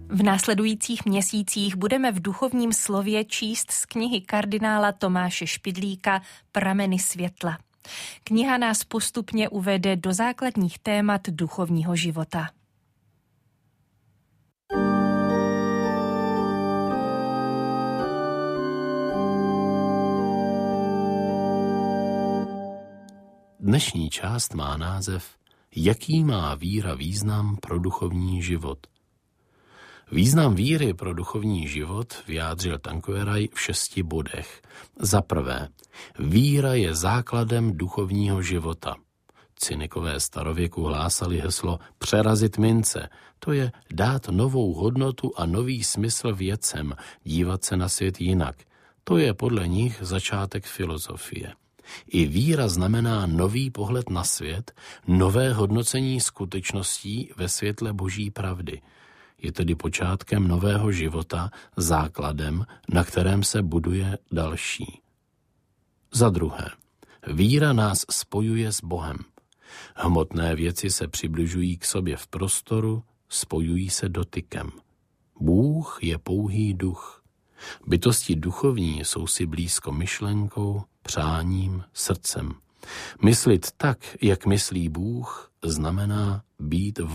V následujících měsících budeme v duchovním slově číst z knihy kardinála Tomáše Špidlíka Prameny světla. Kniha nás postupně uvede do základních témat duchovního života. Dnešní část má název Jaký má víra význam pro duchovní život? Význam víry pro duchovní život vyjádřil Tanqueray v 6 bodech. Za prvé, víra je základem duchovního života. Cynikové starověku hlásali heslo přerazit mince, to je dát novou hodnotu a nový smysl věcem, dívat se na svět jinak. To je podle nich začátek filozofie. I víra znamená nový pohled na svět, nové hodnocení skutečností ve světle boží pravdy. Je tedy počátkem nového života, základem, na kterém se buduje další. Za druhé, víra nás spojuje s Bohem. Hmotné věci se přibližují k sobě v prostoru, spojují se dotykem. Bůh je pouhý duch. Bytosti duchovní jsou si blízko myšlenkou, přáním, srdcem. Myslit tak, jak myslí Bůh, znamená být v